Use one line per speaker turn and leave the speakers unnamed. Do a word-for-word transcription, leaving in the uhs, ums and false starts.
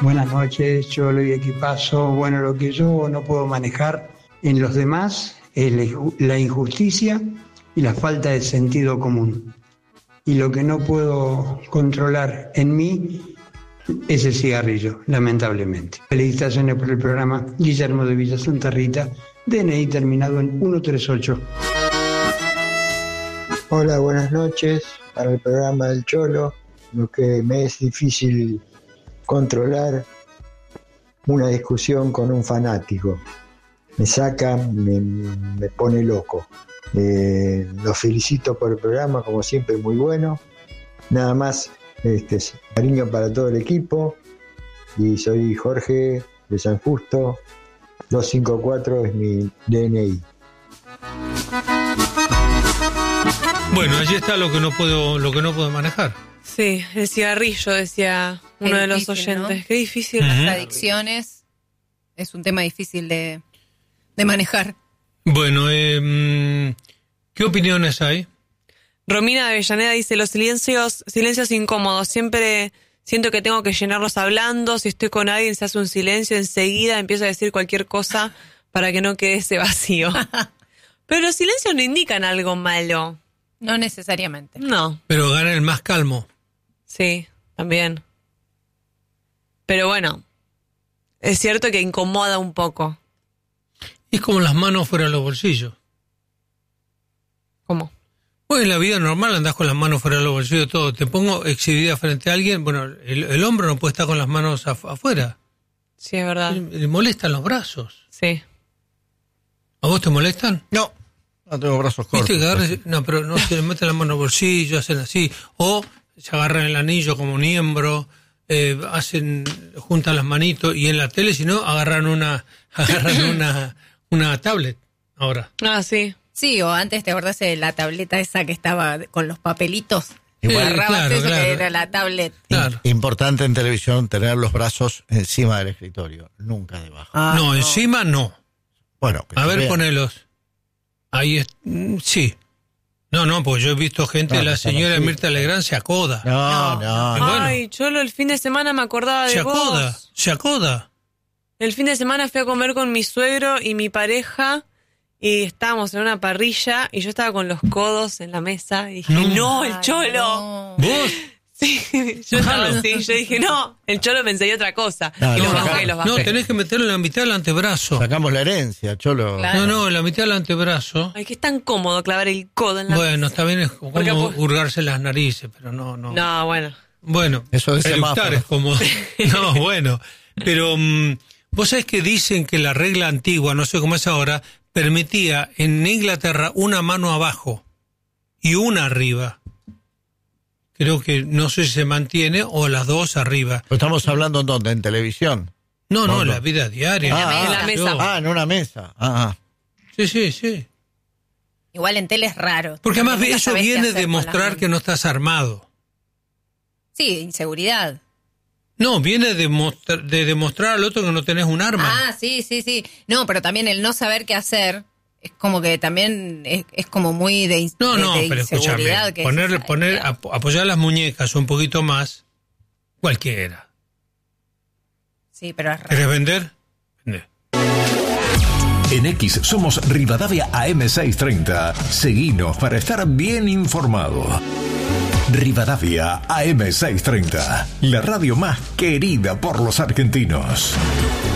Buenas noches, Cholo y equipazo. Bueno, lo que yo no puedo manejar en los demás es la injusticia y la falta de sentido común. Y lo que no puedo controlar en mí es el cigarrillo, lamentablemente. Felicitaciones por el programa. Guillermo de Villa Santa Rita, D N I terminado en ciento treinta y ocho.
Hola, buenas noches. Para el programa del Cholo, lo que me es difícil controlar una discusión con un fanático. Me saca, me, me pone loco. Eh, los felicito por el programa, como siempre, muy bueno. Nada más, este, cariño para todo el equipo. Y soy Jorge de San Justo. doscientos cincuenta y cuatro es mi D N I.
Bueno, allí está lo que no puedo, lo que no puedo manejar.
Sí, el cigarrillo, decía uno de los oyentes. ¿No? Qué difícil.
Las uh-huh. adicciones es un tema difícil de, de manejar.
Bueno, eh, ¿qué opiniones hay?
Romina de Avellaneda dice, los silencios, silencios incómodos. Siempre siento que tengo que llenarlos hablando. Si estoy con alguien, se hace un silencio, enseguida empiezo a decir cualquier cosa para que no quede ese vacío. Pero los silencios no indican algo malo.
No necesariamente.
No.
Pero gana el más calmo.
Sí, también. Pero bueno, es cierto que incomoda un poco.
Es como las manos fuera de los bolsillos.
¿Cómo?
Pues en la vida normal andás con las manos fuera de los bolsillos, todo. Te pongo exhibida frente a alguien, bueno, el, el hombre no puede estar con las manos af- afuera.
Sí, es verdad.
Le, le molestan los brazos.
Sí.
¿A vos te molestan?
No. No tengo brazos cortos.
¿Viste que agarre, no, pero no se le meten la mano al bolsillo, hacen así. O se agarran el anillo como miembro, eh, hacen, juntan las manitos, y en la tele, si no, agarran una, agarran una, una tablet ahora.
Ah, sí.
Sí, o antes, ¿te acordás de la tableta esa que estaba con los papelitos?
Igual,
Agarrabas
claro,
eso
claro.
que era la tablet.
Claro.
Importante en televisión tener los brazos encima del escritorio, nunca debajo.
Ah,
no,
no,
encima no.
Bueno, que
A
se
ver,
vea.
ponelos. Ahí es, sí. No, no, pues yo he visto gente,
No,
la
que
señora
están así.
Mirta Legrand se acoda.
No, no.
no. Bueno.
Ay, Cholo, el fin de semana me acordaba de
Se
vos.
acoda, se acoda.
El fin de semana fui a comer con mi suegro y mi pareja y estábamos en una parrilla y yo estaba con los codos en la mesa y dije,
No.
no, el
Ay,
Cholo.
no.
¿Vos?
Sí, yo estaba así, yo dije, no, el Cholo me enseñó otra cosa.
No,
y los
no,
bajé, los bajé.
No, tenés que meterlo en la mitad del antebrazo.
Sacamos la herencia, Cholo.
Claro.
No, no, en la mitad del antebrazo.
Ay, que es tan cómodo clavar el codo en la
Bueno,
mesa.
está bien, es como
Porque pues-
hurgarse las narices, pero no, no.
No, bueno.
Bueno,
Eso es
eructar
semáforo.
es como... No, bueno, pero um, vos sabés que dicen que la regla antigua, no sé cómo es ahora, permitía en Inglaterra una mano abajo y una arriba. Creo que no sé si se mantiene o las dos arriba.
¿Pero estamos hablando en dónde? ¿En televisión?
No, no,
No,
en
no.
la vida diaria.
Ah,
en la mesa.
Yo-
Ah, en una mesa. Ah, ah.
Sí, sí, sí.
Igual en tele es raro.
Porque además
Nunca
eso
sabés qué
viene
hacer
de
con las
mostrar
manos.
que no estás armado.
Sí, inseguridad.
No, viene de, mostrar, de demostrar al otro que no tenés un arma.
Ah, sí, sí, sí. No, pero también el no saber qué hacer es como que también es, es como muy de, in-
No,
de-
no,
de
pero
inseguridad.
escúchame,
que
poner,
decís, ay,
poner,
claro.
ap- apoyar las muñecas un poquito más, cualquiera.
Sí, pero es raro.
¿Querés vender? Vende.
En X somos Rivadavia A M seiscientos treinta. Seguinos para estar bien informado. Rivadavia A M seiscientos treinta, la radio más querida por los argentinos.